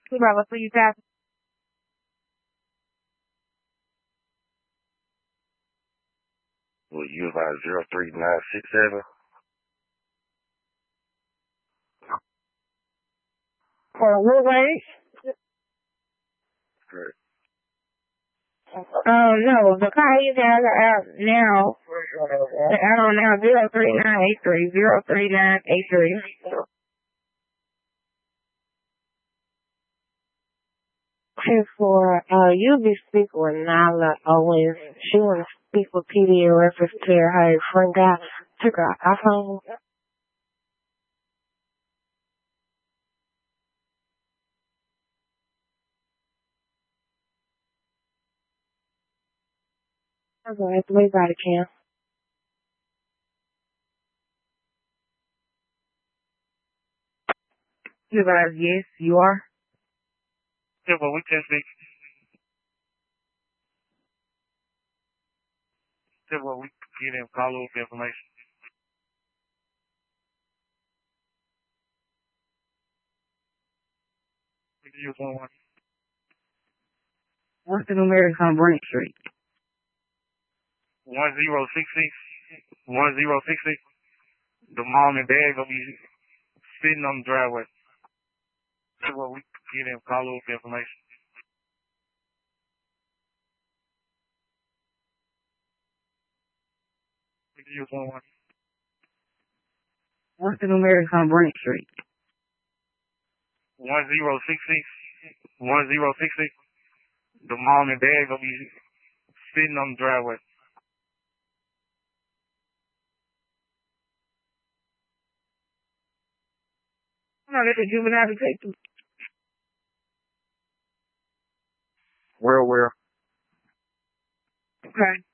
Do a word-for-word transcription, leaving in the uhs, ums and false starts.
Hey, brother, please pass. Well, you about zero three nine six seven? For what range? Correct. Oh, no, the car you guys are out now. They're out on now zero three nine eight three, zero three nine eight three. Okay, for, uh, you be speaking with Nyla Owens. She want to speak with P D in reference to her friend guy took her iPhone. I'm going to have to wait by the camp. You guys, yes, you are. Yeah, but we can speak. Yeah, but we can get him follow up information. We can use one one. What's the numerics on Brent Street? One zero six six. One zero six six. The mom and dad gonna be sitting on the driveway. Yeah, but we can get him follow up information. We can use one one. What's the numerics on Brent Street? One zero six six. One zero six six. The mom and dad gonna be sitting on the driveway. No, that's a juvenile detective. Well, well. Okay.